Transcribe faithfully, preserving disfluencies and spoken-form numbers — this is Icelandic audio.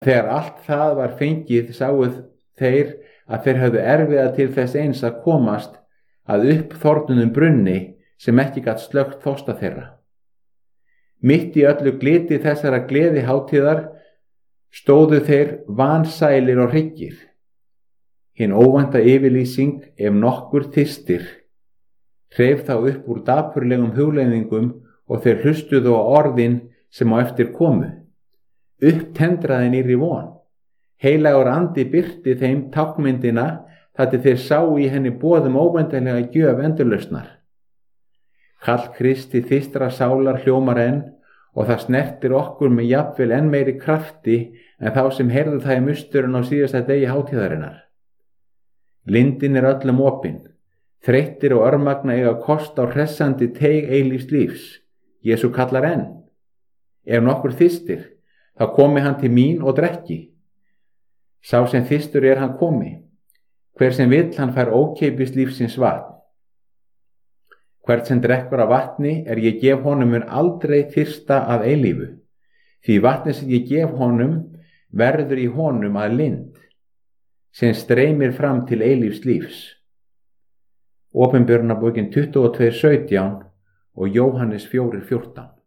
Þegar allt það var fengið sáuð þeir að þeir höfðu erfiða til þess eins að komast að uppþornunum brunni sem ekki gat slökkt þorsta þeirra. Mitt í öllu gliti þessara gleði hátíðar stóðu þeir vansælir og hryggir. Hinn óvænta yfirlýsing ef nokkur þyrstir hreif þá upp úr dapurlegum hugleiðingum og þeir hlustuðu á orðin sem á eftir komu. Upptendraði nýrri von. Heilagur andi birti þeim tákmyndina þar til þeir sáu í henni boðum óvæntanlega gjöf endurlausnar. Kall Kristi þystra sálar hljómar enn og það snertir okkur með jafnvel enn meiri krafti en þá sem heyrðu það í musturinn á síðasta degi hátíðarinnar. Lindin er öllum opin. Þreyttir og örmagna eiga kost á hressandi teig eilífs lífs. Jesú kallar enn. Ef nokkur þystir, þá komi hann til mín og drekki. Sá sem þystur er hann komi. Hver sem vill hann fær ókeypis lífsins vatn. Hvert sem drekkur af vatni er ég gef honum mun aldrei þyrsta að eilífu. Því vatni sem ég gef honum verður í honum að lind, sem streymir fram til eilífs lífs. Opinberunarbókin tuttugu og tvö sautján og Jóhannes fjögur fjórtán.